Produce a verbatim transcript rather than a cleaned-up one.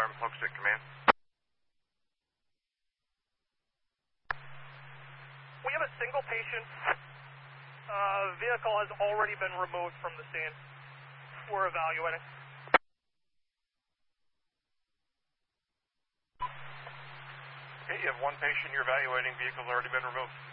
alarm, Pokestick Command. We have a single patient. Uh, vehicle has already been removed from the scene. We're evaluating. Okay, you have one patient you're evaluating. Vehicle's already been removed.